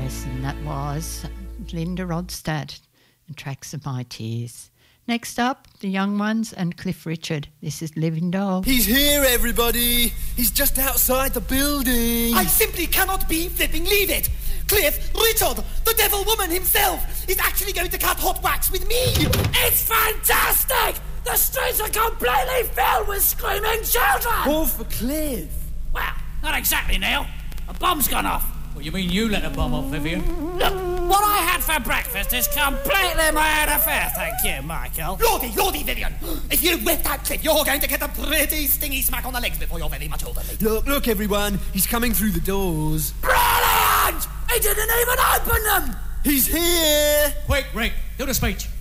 Yes, and that was Linda Ronstadt and Tracks of My Tears. Next up, the Young Ones and Cliff Richard. This is Living Doll. He's here, everybody. He's just outside the building. I simply cannot be flipping leave it. Cliff Richard, the devil woman himself, is actually going to cut hot wax with me. It's fantastic! The streets are completely filled with screaming children! All for Cliff. Well, not exactly, Neil. A bomb's gone off. What, you mean you let a bomb off, Vivian? Look, what I had for breakfast is completely my own affair, thank you, Michael. Lordy, Vivian. If you whip that Cliff, you're going to get a pretty stingy smack on the legs before you're very much older. Look, everyone. He's coming through the doors. Brilliant! He didn't even open them! He's here! Quick, Rick, do the speech.